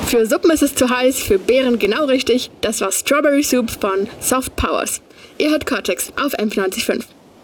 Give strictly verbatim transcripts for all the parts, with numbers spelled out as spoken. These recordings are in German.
Für Suppen ist es zu heiß, für Beeren genau richtig. Das war Strawberry Soup von Soft Powers. Ihr hört Cortex auf M neunzig Komma fünf.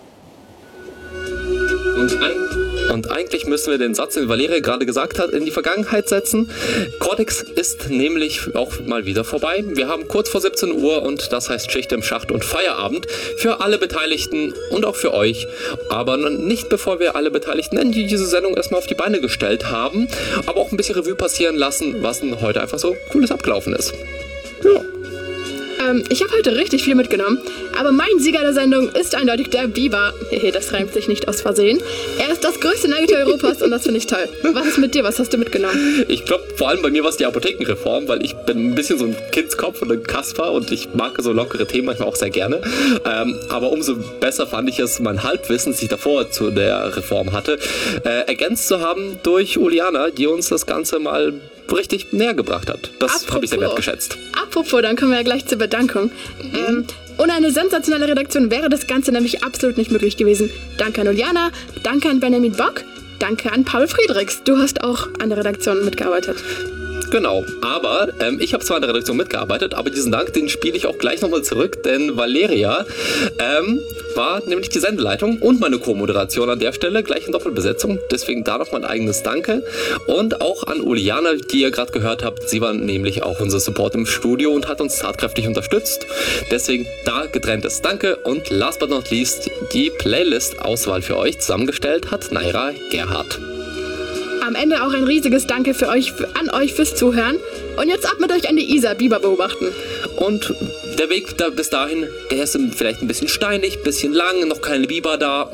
Und, ein, und eigentlich müssen wir den Satz, den Valeria gerade gesagt hat, in die Vergangenheit setzen. Cortex ist nämlich auch mal wieder vorbei. Wir haben kurz vor siebzehn Uhr und das heißt Schicht im Schacht und Feierabend für alle Beteiligten und auch für euch. Aber nicht bevor wir alle Beteiligten, die diese Sendung erstmal auf die Beine gestellt haben, aber auch ein bisschen Revue passieren lassen, was denn heute einfach so Cooles abgelaufen ist. Ja. Ähm, ich habe heute richtig viel mitgenommen, aber mein Sieger der Sendung ist eindeutig der Biber. Hehe, das reimt sich nicht aus Versehen. Er ist das größte Nagetier Europas und das finde ich toll. Was ist mit dir? Was hast du mitgenommen? Ich glaube, vor allem bei mir war es die Apothekenreform, weil ich bin ein bisschen so ein Kindskopf und ein Kasper und ich mag so lockere Themen manchmal auch sehr gerne. Ähm, aber umso besser fand ich es, mein Halbwissen, das ich davor zu der Reform hatte, äh, ergänzt zu haben durch Uliana, die uns das Ganze mal richtig näher gebracht hat. Das habe ich sehr wertgeschätzt. Apropos, dann kommen wir ja gleich zur Bedankung. Mhm. Ähm, ohne eine sensationelle Redaktion wäre das Ganze nämlich absolut nicht möglich gewesen. Danke an Uliana, danke an Benjamin Bock, danke an Paul Friedrichs. Du hast auch an der Redaktion mitgearbeitet. Genau, aber ähm, ich habe zwar in der Redaktion mitgearbeitet, aber diesen Dank, den spiele ich auch gleich nochmal zurück, denn Valeria ähm, war nämlich die Sendeleitung und meine Co-Moderation an der Stelle, gleich in Doppelbesetzung, deswegen da noch mein eigenes Danke und auch an Uliana, die ihr gerade gehört habt, sie war nämlich auch unser Support im Studio und hat uns tatkräftig unterstützt, deswegen da getrenntes Danke und last but not least, die Playlist-Auswahl für euch zusammengestellt hat Naira Gerhardt. Am Ende auch ein riesiges Danke für euch, an euch fürs Zuhören. Und jetzt ab mit euch an die Isar Biber beobachten. Und der Weg da bis dahin, der ist vielleicht ein bisschen steinig, ein bisschen lang, noch keine Biber da.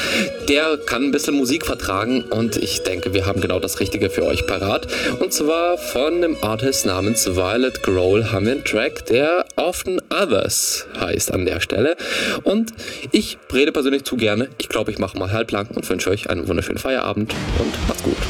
Der kann ein bisschen Musik vertragen und ich denke, wir haben genau das Richtige für euch parat. Und zwar von einem Artist namens Violet Grohl haben wir einen Track, der Often Others heißt an der Stelle. Und ich rede persönlich zu gerne. Ich glaube, ich mache mal halblang und wünsche euch einen wunderschönen Feierabend und macht's gut.